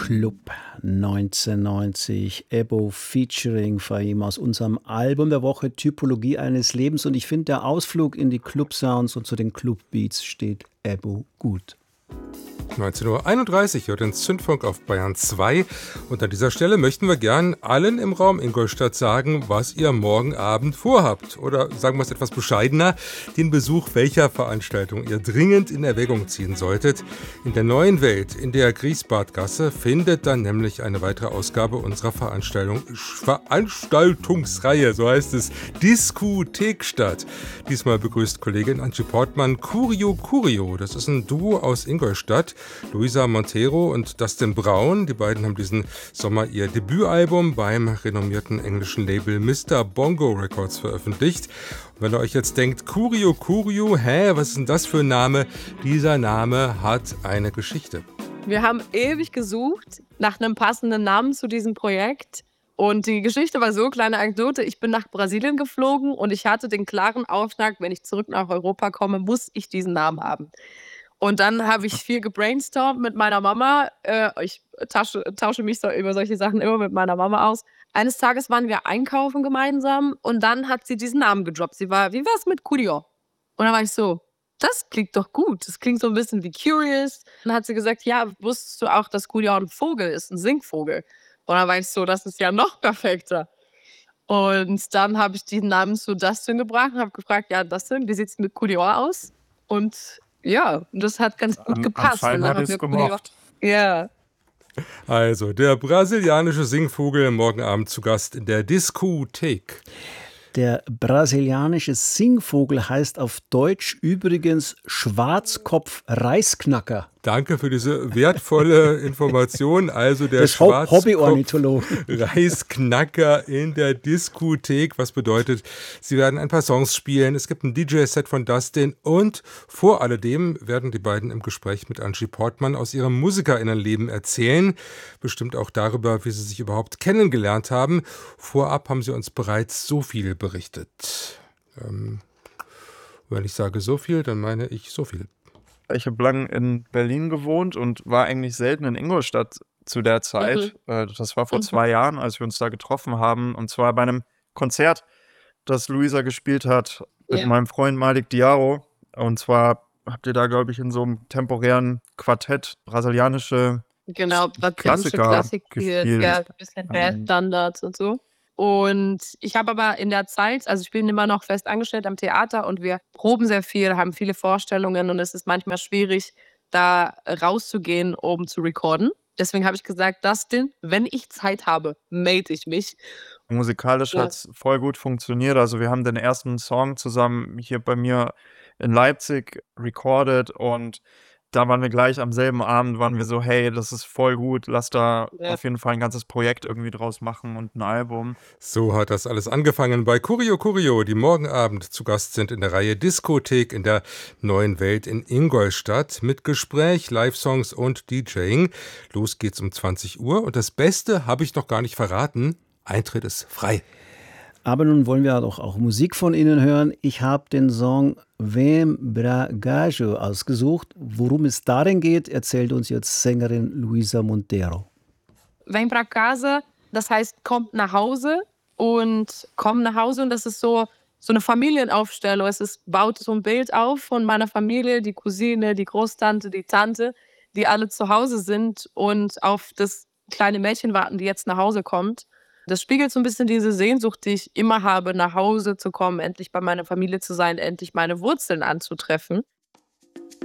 Club 1990, Ebo featuring Fahim aus unserem Album der Woche Typologie eines Lebens. Und ich finde, der Ausflug in die Club-Sounds und zu den Club-Beats steht Ebo gut. 19:31 Uhr hört den Zündfunk auf Bayern 2 und an dieser Stelle möchten wir gern allen im Raum Ingolstadt sagen, was ihr morgen Abend vorhabt. Oder sagen wir es etwas bescheidener, den Besuch welcher Veranstaltung ihr dringend in Erwägung ziehen solltet. In der neuen Welt, in der Griesbadgasse, findet dann nämlich eine weitere Ausgabe unserer Veranstaltungsreihe, so heißt es, Diskothek statt. Diesmal begrüßt Kollegin Angie Portmann Curio Curio. Das ist ein Duo aus Ingolstadt. Luisa Montero und Dustin Brown, die beiden haben diesen Sommer ihr Debütalbum beim renommierten englischen Label Mr. Bongo Records veröffentlicht. Und wenn ihr euch jetzt denkt, Curio Curio, was ist denn das für ein Name? Dieser Name hat eine Geschichte. Wir haben ewig gesucht nach einem passenden Namen zu diesem Projekt. Und die Geschichte war so, kleine Anekdote, ich bin nach Brasilien geflogen und ich hatte den klaren Auftrag, wenn ich zurück nach Europa komme, muss ich diesen Namen haben. Und dann habe ich viel gebrainstormt mit meiner Mama. Ich tausche mich über solche Sachen immer mit meiner Mama aus. Eines Tages waren wir einkaufen gemeinsam und dann hat sie diesen Namen gedroppt. Sie war, wie war's mit Curio? Und dann war ich so, das klingt doch gut. Das klingt so ein bisschen wie Curious. Dann hat sie gesagt, ja, wusstest du auch, dass Curio ein Vogel ist, ein Singvogel? Und dann war ich so, das ist ja noch perfekter. Und dann habe ich diesen Namen zu Dustin gebracht und habe gefragt, ja, Dustin, wie sieht's mit Curio aus? Und ja, das hat ganz gut gepasst. Am hat es gemocht. Ja. Also, der brasilianische Singvogel morgen Abend zu Gast in der Diskothek. Der brasilianische Singvogel heißt auf Deutsch übrigens Schwarzkopf-Reisknacker. Danke für diese wertvolle Information. Also der Hobby-Ornithologe-Reisknacker in der Diskothek, was bedeutet, sie werden ein paar Songs spielen. Es gibt ein DJ-Set von Dustin und vor alledem werden die beiden im Gespräch mit Angie Portmann aus ihrem MusikerInnenleben erzählen. Bestimmt auch darüber, wie sie sich überhaupt kennengelernt haben. Vorab haben sie uns bereits so viel berichtet. Wenn ich sage so viel, dann meine ich so viel. Ich habe lange in Berlin gewohnt und war eigentlich selten in Ingolstadt zu der Zeit. Das war vor 2 Jahren, als wir uns da getroffen haben. Und zwar bei einem Konzert, das Luisa gespielt hat mit meinem Freund Malik Diaro. Und zwar habt ihr da, glaube ich, in so einem temporären Quartett brasilianische Klassiker gespielt. Ja, ein bisschen Standards und so. Und ich habe aber in der Zeit, also ich bin immer noch fest angestellt am Theater und wir proben sehr viel, haben viele Vorstellungen und es ist manchmal schwierig, da rauszugehen, um zu recorden. Deswegen habe ich gesagt, Dustin, wenn ich Zeit habe, melde ich mich. Musikalisch hat es voll gut funktioniert. Also wir haben den ersten Song zusammen hier bei mir in Leipzig recorded und da waren wir gleich am selben Abend, waren wir so, hey, das ist voll gut, lass da auf jeden Fall ein ganzes Projekt irgendwie draus machen und ein Album. So hat das alles angefangen bei Curio Curio, die morgen Abend zu Gast sind in der Reihe Diskothek in der neuen Welt in Ingolstadt mit Gespräch, Live-Songs und DJing. Los geht's um 20 Uhr und das Beste habe ich noch gar nicht verraten, Eintritt ist frei. Aber nun wollen wir doch auch Musik von Ihnen hören. Ich habe den Song Vem Bragajo ausgesucht. Worum es darin geht, erzählt uns jetzt Sängerin Luisa Montero. Vem pra casa, das heißt, kommt nach Hause und das ist so eine Familienaufstellung. Baut so ein Bild auf von meiner Familie, die Cousine, die Großtante, die Tante, die alle zu Hause sind und auf das kleine Mädchen warten, die jetzt nach Hause kommt. Das spiegelt so ein bisschen diese Sehnsucht, die ich immer habe, nach Hause zu kommen, endlich bei meiner Familie zu sein, endlich meine Wurzeln anzutreffen.